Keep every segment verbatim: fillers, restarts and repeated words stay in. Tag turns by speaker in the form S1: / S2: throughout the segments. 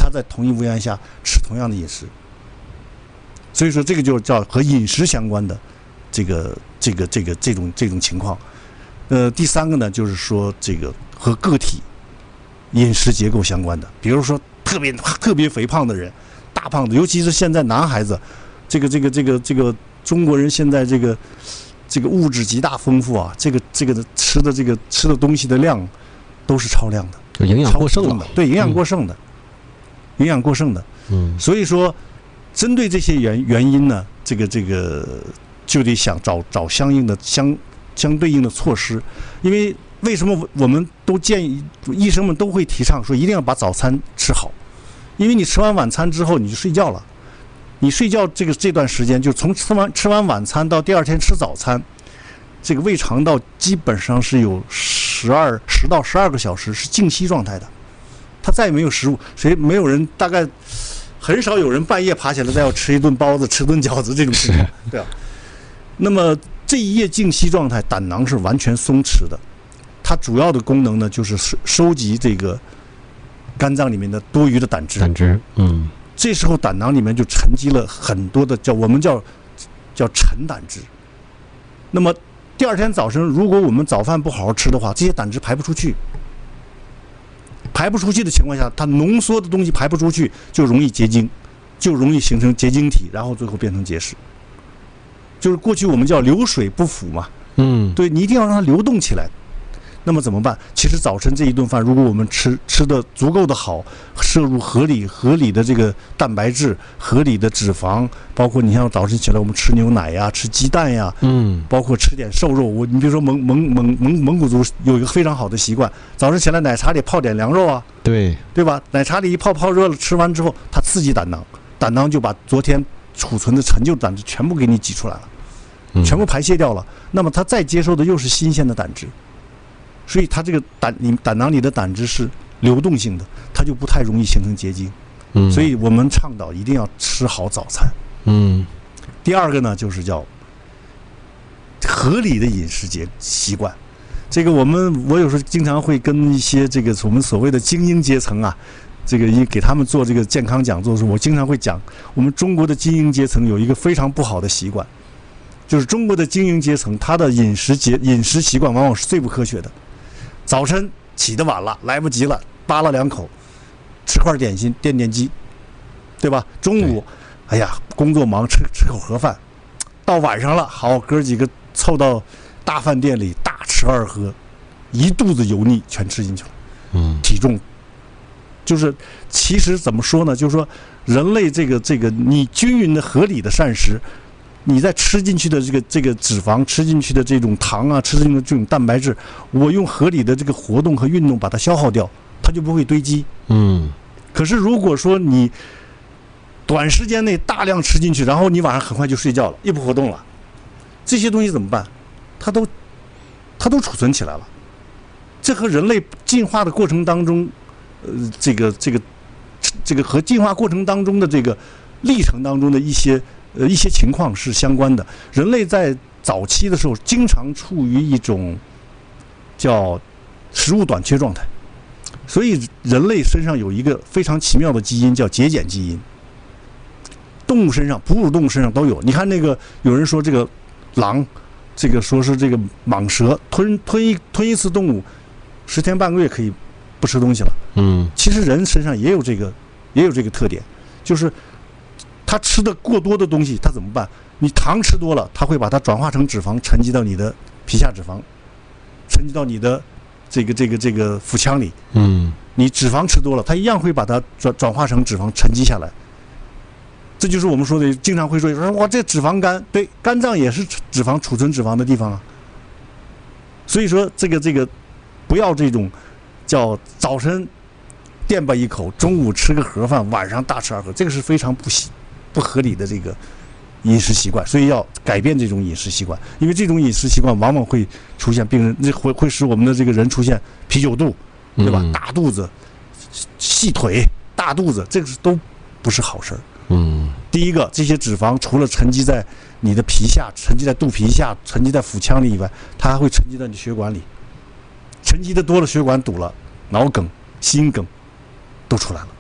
S1: 他在同一屋檐下吃同样的饮食。所以说，这个就叫和饮食相关的这个这个这个这种这种情况。呃，第三个呢，就是说这个和个体饮食结构相关的，比如说特别特别肥胖的人，大胖子，尤其是现在男孩子，这个这个这个这个中国人现在这个这个物质极大丰富啊，这个这个吃的这个吃的东西的量都是超量的，
S2: 营养过剩
S1: 的，对，营养过剩的，营养过剩的，
S2: 嗯，
S1: 所以说针对这些原原因呢，这个这个就得想找找相应的相相对应的措施，因为为什么我们都建议医生们都会提倡说一定要把早餐吃好，因为你吃完晚餐之后你就睡觉了，你睡觉这个这段时间就从吃完吃完晚餐到第二天吃早餐，这个胃肠道基本上是有十二十到十二个小时是静息状态的，它再也没有食物，谁没有人大概很少有人半夜爬起来再要吃一顿包子吃顿饺子这种情况，对啊。那么这一夜静息状态，胆囊是完全松弛的，它主要的功能呢就是收集这个肝脏里面的多余的胆汁。
S2: 胆汁，嗯，
S1: 这时候胆囊里面就沉积了很多的叫我们叫叫沉胆汁。那么第二天早晨，如果我们早饭不好好吃的话，这些胆汁排不出去，排不出去的情况下，它浓缩的东西排不出去，就容易结晶，就容易形成结晶体，然后最后变成结石。就是过去我们叫流水不腐嘛，
S2: 嗯，
S1: 对，你一定要让它流动起来。那么怎么办？其实早晨这一顿饭，如果我们吃吃的足够的好，摄入合理合理的这个蛋白质、合理的脂肪，包括你像早晨起来我们吃牛奶呀、吃鸡蛋呀，
S2: 嗯，
S1: 包括吃点瘦肉。我你比如说蒙蒙蒙蒙蒙古族有一个非常好的习惯，早晨起来奶茶里泡点凉肉啊，
S2: 对
S1: 对吧？奶茶里一泡泡热了，吃完之后它刺激胆囊，胆囊就把昨天储存的陈旧胆汁全部给你挤出来了，全部排泄掉了。那么它再接受的又是新鲜的胆汁。所以它这个胆你胆囊里的胆汁是流动性的，它就不太容易形成结晶。嗯，所以我们倡导一定要吃好早餐。
S2: 嗯，
S1: 第二个呢，就是叫合理的饮食节习惯。这个我们我有时候经常会跟一些这个我们所谓的精英阶层啊，这个给他们做这个健康讲座的时候，我经常会讲，我们中国的精英阶层有一个非常不好的习惯，就是中国的精英阶层他的饮食节饮食习惯往往是最不科学的。早晨起得晚了，来不及了，扒拉两口，吃块点心，垫垫饥，对吧？中午，哎呀，工作忙，吃吃口盒饭。到晚上了，好，哥几个凑到大饭店里大吃二喝，一肚子油腻全吃进去了。嗯，体重就是其实怎么说呢？就是说人类这个这个你均匀的合理的膳食。你在吃进去的这个这个脂肪，吃进去的这种糖啊，吃进去的这种蛋白质，我用合理的这个活动和运动把它消耗掉，它就不会堆积。嗯。可是如果说你短时间内大量吃进去，然后你晚上很快就睡觉了，又不活动了，这些东西怎么办？它都它都储存起来了。这和人类进化的过程当中，呃，这个这个这个和进化过程当中的这个历程当中的一些。呃，一些情况是相关的。人类在早期的时候，经常处于一种叫食物短缺状态，所以人类身上有一个非常奇妙的基因，叫节俭基因。动物身上，哺乳动物身上都有。你看那个，有人说这个狼，这个说是这个蟒蛇吞吞一吞一次动物，十天半个月可以不吃东西了。嗯，其实人身上也有这个，也有这个特点，就是。他吃的过多的东西，他怎么办？你糖吃多了，他会把它转化成脂肪，沉积到你的皮下脂肪，沉积到你的这个这个这个腹腔里。嗯，你脂肪吃多了，它一样会把它转转化成脂肪，沉积下来。这就是我们说的，经常会说说哇，这脂肪肝，对，肝脏也是脂肪储存脂肪的地方啊。所以说，这个这个不要这种叫早晨垫吧一口，中午吃个盒饭，晚上大吃二喝，这个是非常不喜。不合理的这个饮食习惯，所以要改变这种饮食习惯，因为这种饮食习惯往往会出现病人，这会会使我们的这个人出现啤酒肚，对吧？嗯、大肚子、细腿、大肚子，这个都不是好事儿。嗯，第一个，这些脂肪除了沉积在你的皮下、沉积在肚皮下、沉积在腹腔里以外，它还会沉积在你血管里，沉积的多了，血管堵了，脑梗、心梗都出来了。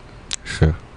S2: 是。